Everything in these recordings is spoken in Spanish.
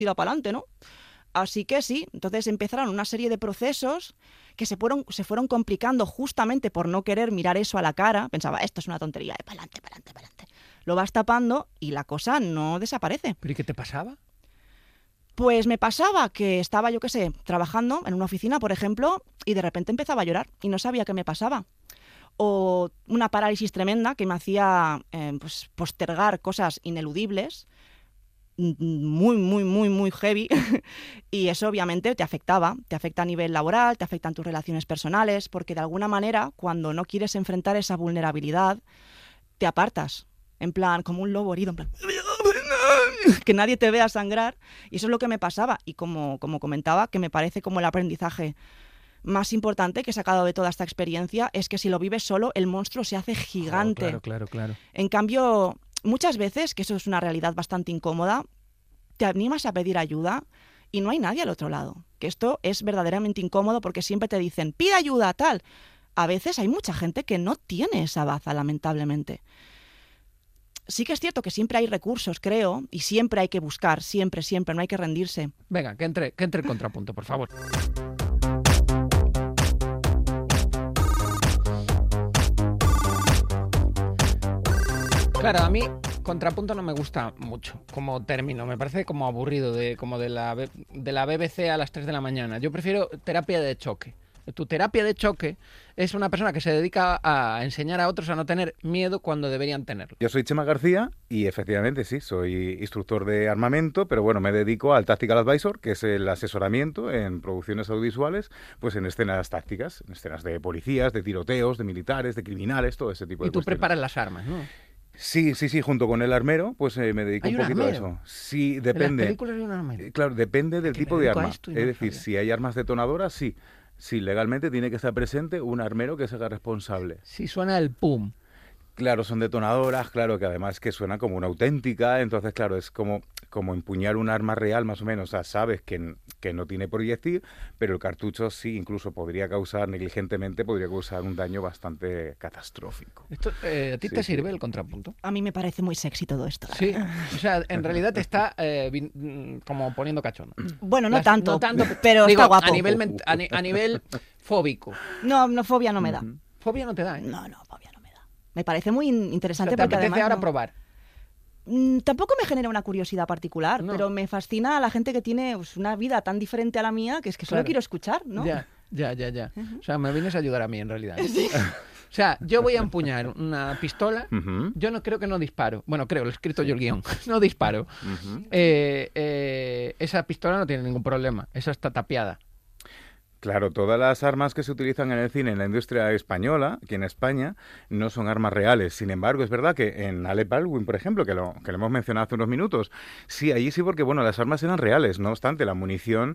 tira para adelante, ¿no? Así que sí, entonces empezaron una serie de procesos que se fueron complicando justamente por no querer mirar eso a la cara. Pensaba, esto es una tontería, para adelante, para adelante, para adelante. Lo vas tapando y la cosa no desaparece. ¿Pero y qué te pasaba? Pues me pasaba que estaba, yo qué sé, trabajando en una oficina, por ejemplo, y de repente empezaba a llorar y no sabía qué me pasaba. O una parálisis tremenda que me hacía pues, postergar cosas ineludibles, muy, muy, muy, muy heavy. Y eso obviamente te afecta a nivel laboral, te afecta en tus relaciones personales, porque de alguna manera, cuando no quieres enfrentar esa vulnerabilidad, te apartas, en plan, como un lobo herido, en plan, que nadie te vea sangrar. Y eso es lo que me pasaba. Y como comentaba, que me parece como el aprendizaje más importante que he sacado de toda esta experiencia, es que si lo vives solo, el monstruo se hace gigante. Claro. En cambio, muchas veces, que eso es una realidad bastante incómoda, te animas a pedir ayuda y no hay nadie al otro lado. Que esto es verdaderamente incómodo porque siempre te dicen, pide ayuda, tal. A veces hay mucha gente que no tiene esa baza, lamentablemente. Sí que es cierto que siempre hay recursos, creo, y siempre hay que buscar, siempre, no hay que rendirse. Venga, que entre el contrapunto, por favor. Claro, a mí contrapunto no me gusta mucho como término, me parece como aburrido, como de la BBC a las 3 de la mañana. Yo prefiero terapia de choque. Tu terapia de choque es una persona que se dedica a enseñar a otros a no tener miedo cuando deberían tenerlo. Yo soy Chema García y efectivamente sí, soy instructor de armamento, pero bueno, me dedico al Tactical Advisor, que es el asesoramiento en producciones audiovisuales, pues en escenas tácticas, en escenas de policías, de tiroteos, de militares, de criminales, todo ese tipo de Y tú cuestiones. preparas las armas, ¿no? Sí, junto con el armero, pues me dedico ¿Hay un un poquito a armero? eso. Sí, En depende. las películas hay un armero. Claro, depende del Que me tipo de dedico a arma. esto y Es no lo decir, sabía. si hay armas detonadoras, sí. Sí, legalmente tiene que estar presente un armero que se haga responsable. Si suena el pum. Claro, son detonadoras, claro, que además que suena como una auténtica, entonces claro, es como empuñar un arma real más o menos, o sea, sabes que no tiene proyectil, pero el cartucho sí, incluso podría causar, negligentemente, podría causar un daño bastante catastrófico. Esto, ¿a ti Sí, te sí. sirve el contrapunto? A mí me parece muy sexy todo esto. Sí, o sea, en realidad te está como poniendo cachondo. Bueno, no tanto, pero digo, está guapo. A nivel fóbico. No, fobia no me da. Ujú. Fobia no te da, ¿eh? No, fobia no me da. Me parece muy O interesante sea, te porque apetece además ahora no- probar. Tampoco me genera una curiosidad particular, No. pero me fascina a la gente que tiene pues, una vida tan diferente a la mía que es que solo Claro. quiero escuchar, ¿no? Ya. O sea, me vienes a ayudar a mí, en realidad. O sea, yo voy a empuñar una pistola. Ujú, Yo no creo que no disparo. Bueno, creo, lo he escrito yo el guión. No disparo. ujú. Esa pistola no tiene ningún problema. Esa está tapiada. Claro, todas las armas que se utilizan en el cine, en la industria española, aquí en España, no son armas reales. Sin embargo, es verdad que en Alec Baldwin, por ejemplo, que lo hemos mencionado hace unos minutos, sí, allí sí, porque bueno, las armas eran reales. No obstante, la munición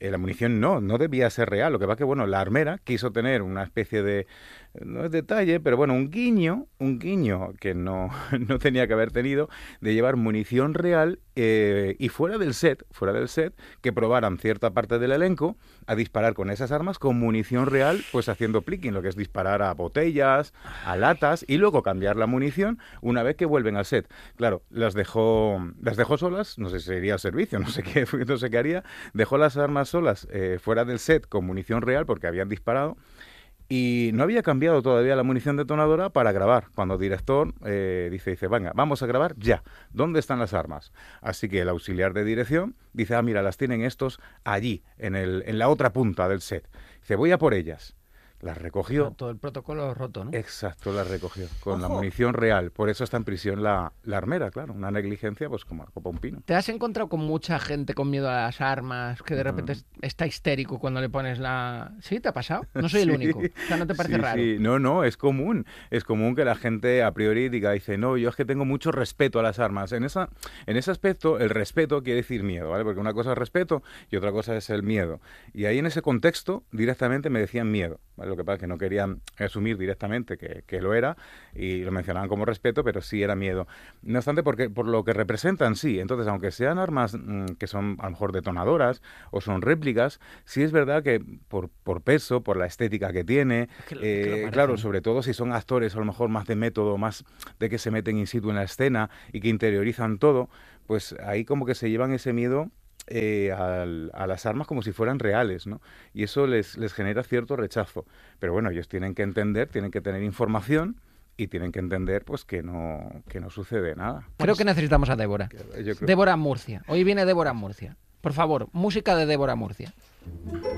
no debía ser real. Lo que pasa que bueno, la armera quiso tener una especie de, no es detalle, pero bueno, un guiño que no, no tenía que haber tenido, de llevar munición real y fuera del set, que probaran cierta parte del elenco a disparar con esas armas con munición real, pues haciendo plicking, lo que es disparar a botellas, a latas y luego cambiar la munición una vez que vuelven al set. Claro, las dejó solas, no sé si sería al servicio, no sé qué haría, dejó las armas solas fuera del set con munición real porque habían disparado. Y no había cambiado todavía la munición detonadora para grabar. Cuando el director dice, venga, vamos a grabar ya. ¿Dónde están las armas? Así que el auxiliar de dirección dice, mira, las tienen estos allí, en la otra punta del set. Dice, voy a por ellas. Las recogió. Todo el protocolo roto, ¿no? Exacto, las recogió. Con la Ojo. munición real. Por eso está en prisión la armera, claro. Una negligencia, pues como la copa un pino. ¿Te has encontrado con mucha gente con miedo a las armas, que de repente está histérico cuando le pones la... ¿Sí? ¿Te ha pasado? No soy el Sí. único. O sea, ¿no te parece Sí, raro? sí. No, es común. Es común que la gente a priori dice, no, yo es que tengo mucho respeto a las armas. En ese aspecto, el respeto quiere decir miedo, ¿vale? Porque una cosa es respeto y otra cosa es el miedo. Y ahí en ese contexto, directamente me decían miedo, ¿vale? Lo que pasa es que no querían asumir directamente que lo era y lo mencionaban como respeto, pero sí era miedo. No obstante, por lo que representan, sí. Entonces, aunque sean armas que son a lo mejor detonadoras o son réplicas, sí es verdad que por peso, por la estética que tiene, Que lo parecen. claro, sobre todo si son actores a lo mejor más de método, más de que se meten in situ en la escena y que interiorizan todo, pues ahí como que se llevan ese miedo a las armas como si fueran reales, ¿no? Y eso les genera cierto rechazo. Pero bueno, ellos tienen que entender, tienen que tener información y tienen que entender pues que no sucede nada. Creo que necesitamos a Débora. Yo creo... Débora Murcia. Hoy viene Débora Murcia. Por favor, música de Débora Murcia.